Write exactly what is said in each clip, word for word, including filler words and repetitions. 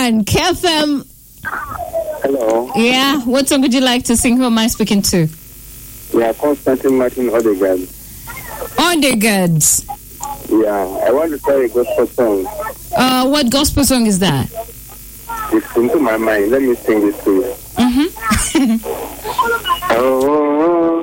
on K F M. Hello. Yeah, what song would you like to sing? Who am I speaking to? Yeah, Constantine Martin Odegaard. Odegaard. Yeah, I want to play a gospel song. Uh, what gospel song is that? It's into my mind. Let me sing this to you. Mm-hmm. Oh,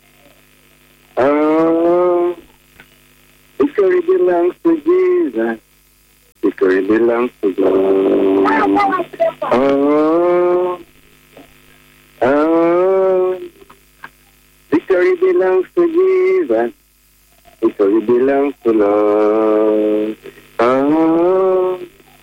oh, victory belongs to Jesus. Victory belongs to God. Oh, oh, victory belongs to Jesus. Victory belongs to Lord. Oh,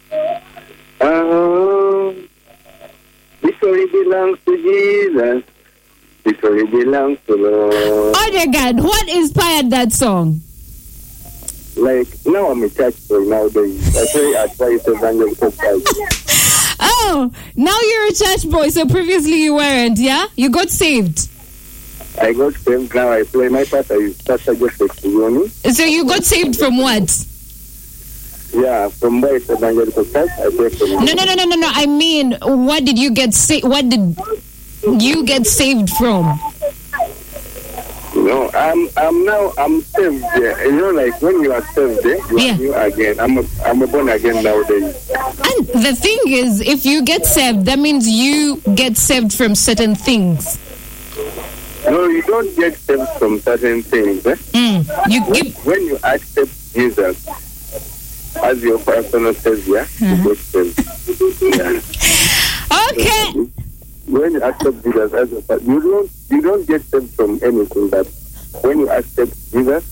oh, victory belongs to Jesus. Victory belongs to Lord. Odegaard, what inspired that song? Like, now I'm a church boy nowadays. I pray at twice evangelical church. Oh, now you're a church boy, so previously you weren't, yeah? You got saved. I got saved, now I play. My pastor is Pastor Joseph Kiyoni. So you got saved from what? Yeah, from Boys Evangelical Church. I pray from No, no, no, no, no, no. I mean, what did you get saved? What did you get saved from? No, I'm I'm now I'm saved. Yeah. You know, like when you are saved, eh, you Yeah. are new again. I'm a I'm a born again nowadays. And the thing is, if you get saved, that means you get saved from certain things. No, you don't get saved from certain things. Eh? Mm. You give. When you accept Jesus as your personal savior, Uh-huh. you get saved. Yeah. Okay. When you accept Jesus as your, you don't you don't get saved from anything. But when you accept Jesus